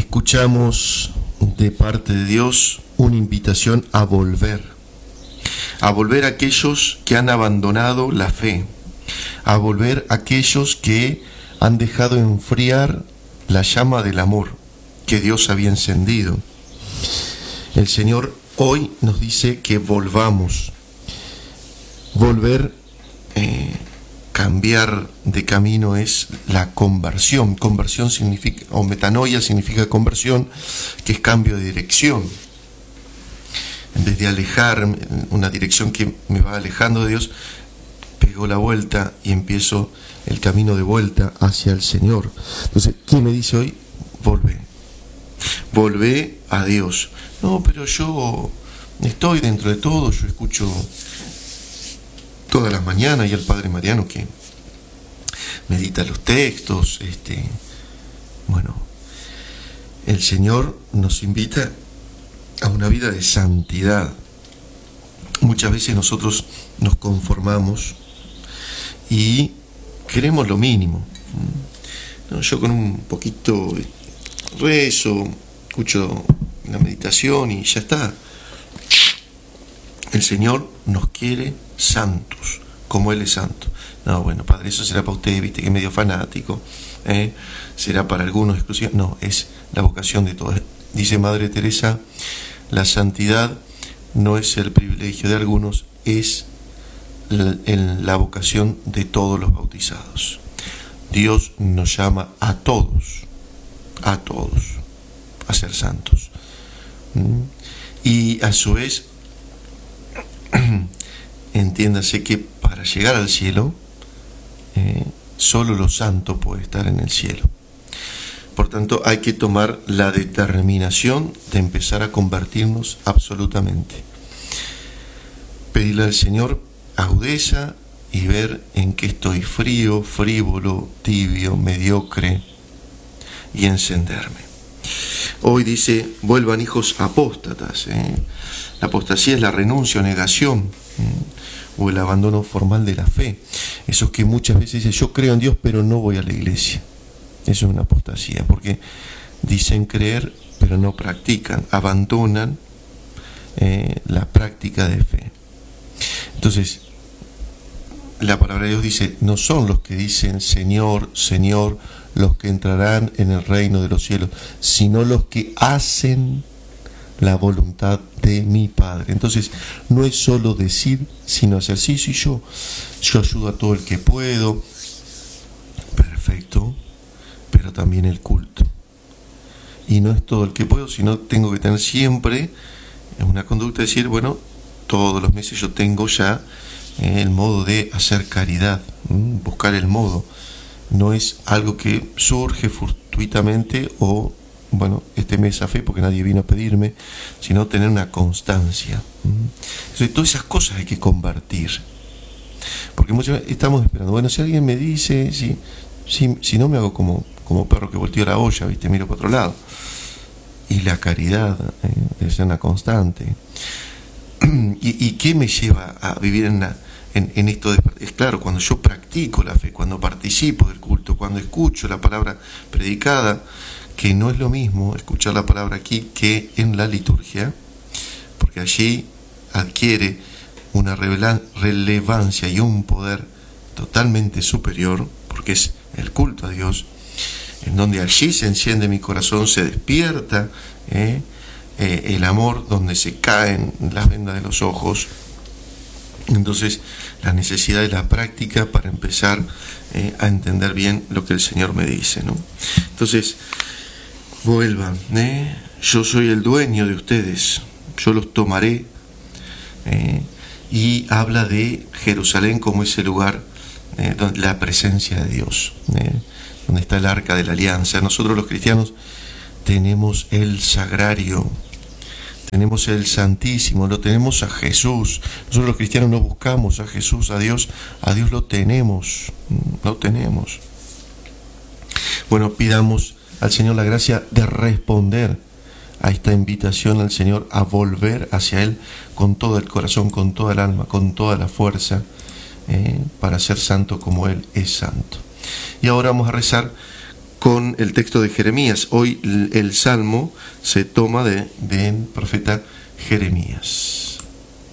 escuchamos de parte de Dios una invitación a volver a aquellos que han abandonado la fe, a volver a aquellos que han dejado enfriar la llama del amor que Dios había encendido. El Señor hoy nos dice que volvamos. Volver, cambiar de camino es la conversión. Conversión significa, o metanoia significa conversión, que es cambio de dirección. En vez de alejarme, una dirección que me va alejando de Dios, pego la vuelta y empiezo el camino de vuelta hacia el Señor. Entonces, ¿qué me dice hoy? Volvé a Dios. No, pero yo estoy dentro de todo, yo escucho todas las mañanas y al Padre Mariano que medita los textos. Bueno, el Señor nos invita a una vida de santidad. Muchas veces nosotros nos conformamos y queremos lo mínimo. No, yo con un poquito rezo, escucho la meditación y ya está. El Señor nos quiere santos, como Él es santo. No, bueno, Padre, eso será para usted, viste que es medio fanático, será para algunos exclusivos. No, es la vocación de todos. Dice Madre Teresa, la santidad no es el privilegio de algunos, es la vocación de todos los bautizados. Dios nos llama a todos a ser santos. Y a su vez, entiéndase que para llegar al cielo, solo lo santo puede estar en el cielo. Por tanto, hay que tomar la determinación de empezar a convertirnos absolutamente. Pedirle al Señor agudeza y ver en qué estoy frío, frívolo, tibio, mediocre, y encenderme. Hoy dice, vuelvan hijos apóstatas. La apostasía es la renuncia o negación, o el abandono formal de la fe. Esos que muchas veces dicen, yo creo en Dios, pero no voy a la iglesia. Eso es una apostasía, porque dicen creer, pero no practican, abandonan la práctica de fe. Entonces, la palabra de Dios dice, no son los que dicen Señor, Señor, los que entrarán en el reino de los cielos, sino los que hacen la voluntad de mi Padre. Entonces, no es solo decir, sino hacer. Sí, yo ayudo a todo el que puedo, perfecto, pero también el culto. Y no es todo el que puedo, sino tengo que tener siempre una conducta de decir, bueno, todos los meses yo tengo ya el modo de hacer caridad, buscar el modo. No es algo que surge fortuitamente o, bueno, este mes a fe porque nadie vino a pedirme, sino tener una constancia. Entonces, todas esas cosas hay que convertir. Porque muchas veces estamos esperando, bueno, si alguien me dice, si no me hago como perro que volteó la olla, ¿viste? Miro para otro lado. Y la caridad debe ser una constante. ¿Y qué me lleva a vivir en esto? Es claro, cuando yo practico la fe, cuando participo del culto, cuando escucho la palabra predicada, que no es lo mismo escuchar la palabra aquí que en la liturgia, porque allí adquiere una relevancia y un poder totalmente superior, porque es el culto a Dios, en donde allí se enciende mi corazón, se despierta el amor, donde se caen las vendas de los ojos. Entonces, la necesidad de la práctica para empezar a entender bien lo que el Señor me dice, ¿no? Entonces, vuelvan, yo soy el dueño de ustedes, yo los tomaré, y habla de Jerusalén como ese lugar donde la presencia de Dios, donde está el arca de la alianza. Nosotros los cristianos tenemos el sagrario, tenemos el Santísimo, lo tenemos a Jesús. Nosotros los cristianos no buscamos a Jesús, a Dios lo tenemos, Bueno, pidamos al Señor la gracia de responder a esta invitación al Señor a volver hacia Él con todo el corazón, con toda el alma, con toda la fuerza, para ser santo como Él es santo. Y ahora vamos a rezar con el texto de Jeremías. Hoy el salmo se toma del profeta Jeremías.